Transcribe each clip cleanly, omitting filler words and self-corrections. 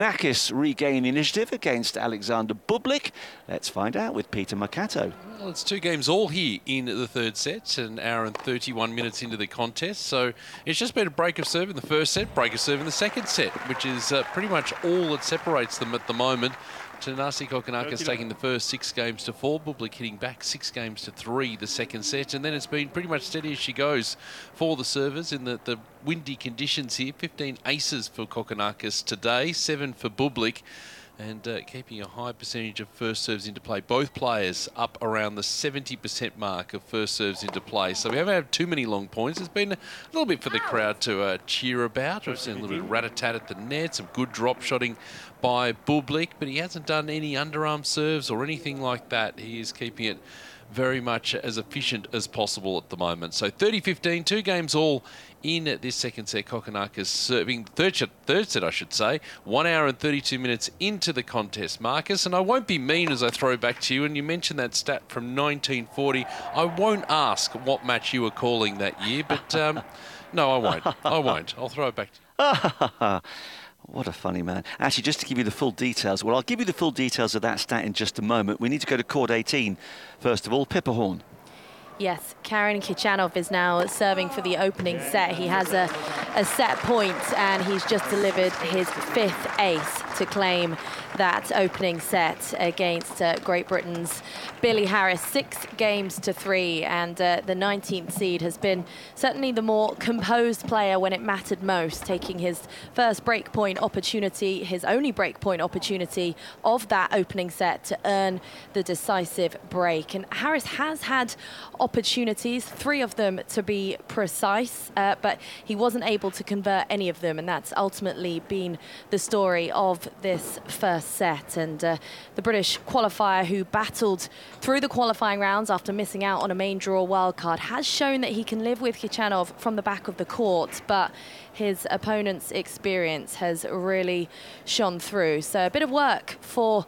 Kokkinakis regain the initiative against Alexander Bublik. Let's find out with Peter Mercato. Well, it's 2 games all here in the third set, an hour and 31 minutes into the contest. So it's just been a break of serve in the first set, break of serve in the second set, which is pretty much all that separates them at the moment. Thanasi Kokkinakis taking the first 6 games to 4, Bublik hitting back 6 games to 3 the second set, and then it's been pretty much steady as she goes for the servers in the windy conditions here. 15 aces for Kokkinakis today, 7 for Bublik, and keeping a high percentage of first serves into play. Both players up around the 70% mark of first serves into play. So we haven't had too many long points. There's been a little bit for the crowd to cheer about. We've seen a little bit of rat-a-tat at the net, some good drop shotting by Bublik, but he hasn't done any underarm serves or anything like that. He is keeping it very much as efficient as possible at the moment. So 30-15, 2 games all in this second set. Kokkinakis serving third set, I should say. 1 hour and 32 minutes into the contest, Marcus. And I won't be mean as I throw back to you. And you mentioned that stat from 1940. I won't ask what match you were calling that year, but no, I won't. I won't. I'll throw it back to you. What a funny man. Actually, just to give you the full details, well, I'll give you the full details of that stat in just a moment. We need to go to court 18, first of all. Pippa Horn. Yes, Karen Khichanov is now serving for the opening set. He has a set point, and he's just delivered his 5th ace to claim that opening set against Great Britain's Billy Harris. 6 games to 3, and the 19th seed has been certainly the more composed player when it mattered most, taking his first breakpoint opportunity, his only breakpoint opportunity of that opening set to earn the decisive break. And Harris has had opportunities, 3 of them to be precise, but he wasn't able to convert any of them, and that's ultimately been the story of this first set. And the British qualifier, who battled through the qualifying rounds after missing out on a main draw wildcard, has shown that he can live with Khichanov from the back of the court, but his opponent's experience has really shone through. So a bit of work for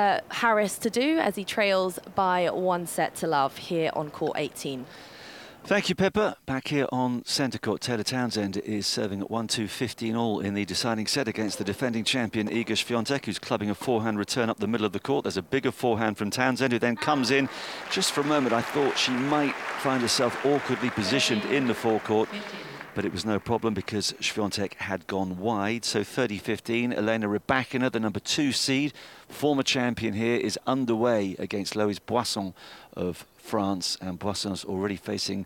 Harris to do as he trails by 1 set to love here on court 18. Thank you, Pippa. Back here on centre court, Taylor Townsend is serving at 1-2-15 all in the deciding set against the defending champion Iga Świątek, who's clubbing a forehand return up the middle of the court. There's a bigger forehand from Townsend, who then comes in. Just for a moment, I thought she might find herself awkwardly positioned in the forecourt, but it was no problem because Świątek had gone wide. So 30-15, Elena Rybakina, the number 2 seed, former champion here, is underway against Loïse Boisson of France, and Boisson's already facing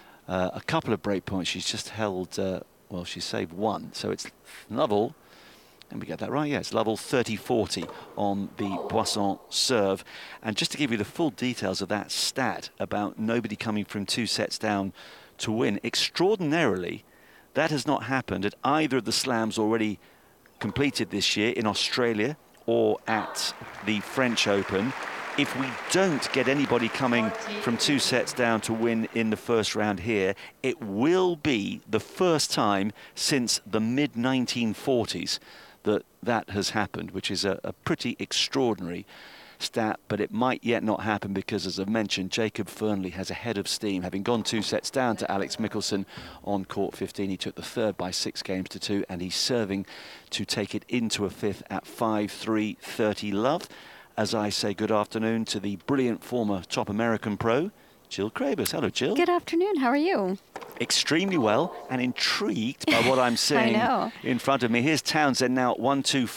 a couple of break points. She's just held, well, she saved 1, so it's level. Let me get that right. Yeah, it's level 30-40 on the Boisson serve. And just to give you the full details of that stat about nobody coming from 2 sets down to win, extraordinarily, that has not happened at either of the slams already completed this year in Australia or at the French Open. If we don't get anybody coming from 2 sets down to win in the first round here, it will be the first time since the mid-1940s that has happened, which is a pretty extraordinary stat, but it might yet not happen because, as I've mentioned, Jacob Fernley has a head of steam, having gone 2 sets down to Alex Michelsen on court 15. He took the third by 6 games to 2, and he's serving to take it into a 5th at 5-3, 30 love. As I say good afternoon to the brilliant former top American pro, Jill Cravers. Hello, Jill. Good afternoon. How are you? Extremely well, and intrigued by what I'm seeing in front of me. Here's Townsend now at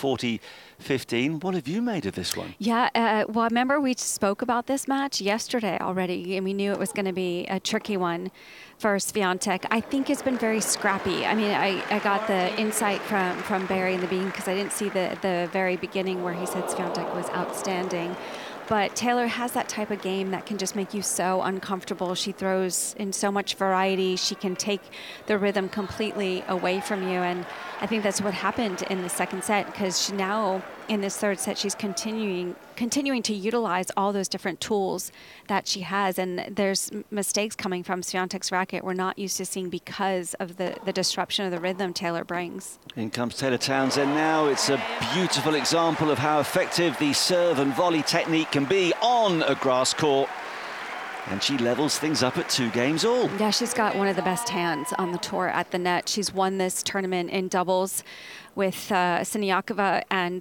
1-2-40-15. What have you made of this one? Yeah, well, I remember we spoke about this match yesterday already, and we knew it was going to be a tricky one for Świątek. I think it's been very scrappy. I mean, I got the insight from Barry in the beginning because I didn't see the very beginning where he said Świątek was outstanding. But Taylor has that type of game that can just make you so uncomfortable. She throws in so much variety. She can take the rhythm completely away from you. And I think that's what happened in the second set, because now in this third set, she's continuing to utilize all those different tools that she has. And there's mistakes coming from Świątek's racket we're not used to seeing because of the disruption of the rhythm Taylor brings. In comes Taylor Townsend now. It's a beautiful example of how effective the serve and volley technique can be on a grass court. And she levels things up at 2 games all. Yeah, she's got one of the best hands on the tour at the net. She's won this tournament in doubles with Siniakova and